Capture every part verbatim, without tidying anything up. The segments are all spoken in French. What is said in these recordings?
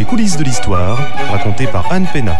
coulisses de l'histoire, racontées par Anne Pénat.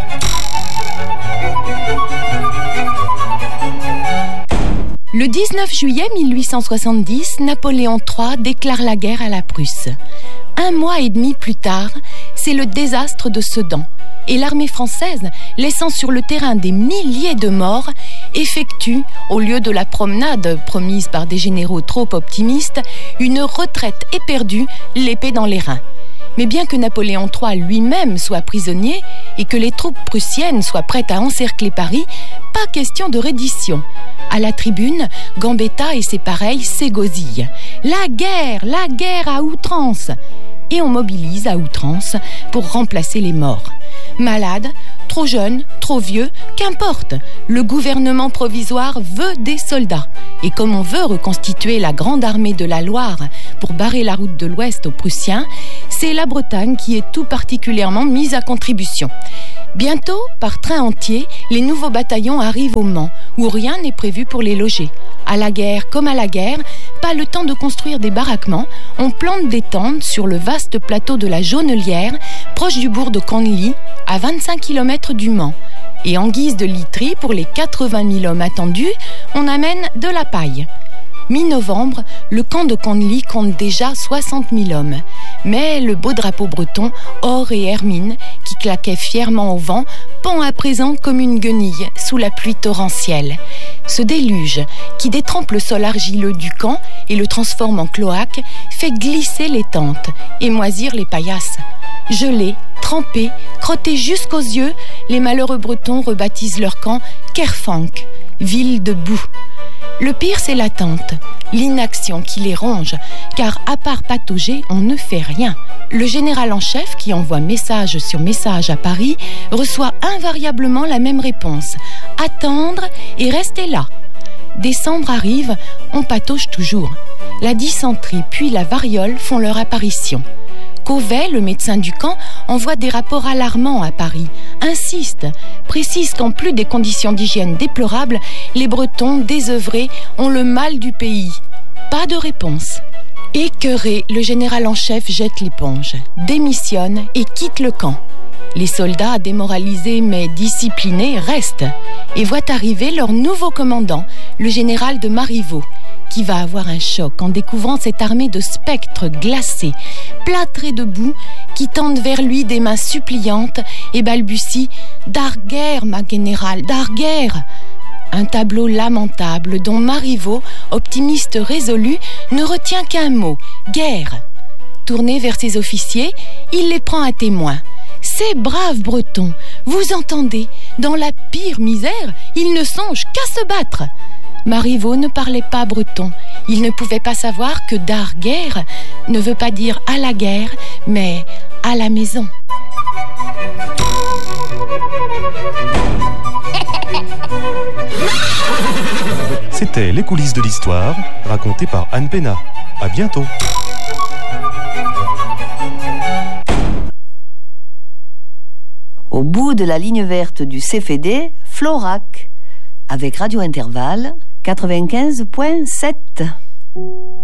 Le dix-neuf juillet mille huit cent soixante-dix, Napoléon trois déclare la guerre à la Prusse. Un mois et demi plus tard, c'est le désastre de Sedan. Et l'armée française, laissant sur le terrain des milliers de morts, effectue, au lieu de la promenade promise par des généraux trop optimistes, une retraite éperdue, l'épée dans les reins. Mais bien que Napoléon trois lui-même soit prisonnier et que les troupes prussiennes soient prêtes à encercler Paris, pas question de reddition. À la tribune, Gambetta et ses pareils s'égosillent. La guerre, la guerre à outrance. Et on mobilise à outrance pour remplacer les morts. Malades, trop jeunes, trop vieux, qu'importe, le gouvernement provisoire veut des soldats. Et comme on veut reconstituer la grande armée de la Loire pour barrer la route de l'Ouest aux Prussiens, c'est la Bretagne qui est tout particulièrement mise à contribution. Bientôt, par train entier, les nouveaux bataillons arrivent au Mans, où rien n'est prévu pour les loger. À la guerre comme à la guerre, pas le temps de construire des baraquements, on plante des tentes sur le vaste plateau de la Jaunelière, proche du bourg de Conly, à vingt-cinq kilomètres du Mans. Et en guise de literie, pour les quatre-vingt mille hommes attendus, on amène de la paille. Mi-novembre, le camp de Conly compte déjà soixante mille hommes. Mais le beau drapeau breton, or et hermine, qui claquait fièrement au vent, pend à présent comme une guenille sous la pluie torrentielle. Ce déluge, qui détrempe le sol argileux du camp et le transforme en cloaque, fait glisser les tentes et moisir les paillasses. Gelés, trempés, crottés jusqu'aux yeux, les malheureux Bretons rebaptisent leur camp Kerfank, ville de boue. Le pire, c'est l'attente, l'inaction qui les ronge, car à part patauger, on ne fait rien. Le général en chef, qui envoie message sur message à Paris, reçoit invariablement la même réponse: attendre et rester là. Décembre arrive, on patauge toujours. La dysenterie puis la variole font leur apparition. Cauvet, le médecin du camp, envoie des rapports alarmants à Paris, insiste, précise qu'en plus des conditions d'hygiène déplorables, les Bretons, désœuvrés, ont le mal du pays. Pas de réponse. Écœuré, le général en chef jette l'éponge, démissionne et quitte le camp. Les soldats, démoralisés mais disciplinés, restent et voient arriver leur nouveau commandant, le général de Marivaux, qui va avoir un choc en découvrant cette armée de spectres glacés, plâtrés de boue, qui tendent vers lui des mains suppliantes et balbutient « D'arguerre, ma générale, d'arguerre !» Un tableau lamentable dont Marivaux, optimiste résolu, ne retient qu'un mot, guerre. Tourné vers ses officiers, il les prend à témoin. Ces braves Bretons, vous entendez, dans la pire misère, ils ne songent qu'à se battre. Marivaux ne parlait pas breton. Il ne pouvait pas savoir que d'arguerre ne veut pas dire à la guerre, mais à la maison. C'était Les coulisses de l'histoire, racontées par Anne Pénat. À bientôt. Au bout de la ligne verte du C F D, Florac, avec Radio Intervalle quatre-vingt-quinze virgule sept.